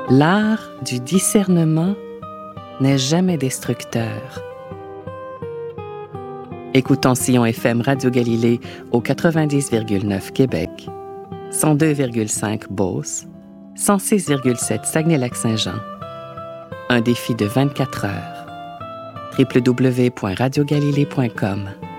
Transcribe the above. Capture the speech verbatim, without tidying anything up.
L'art du discernement n'est jamais destructeur. Écoutons Sillon F M Radio Galilée au quatre-vingt-dix virgule neuf Québec, cent deux virgule cinq Beauce, cent six virgule sept Saguenay-Lac-Saint-Jean. Un défi de vingt-quatre heures. w w w point radio galilée point com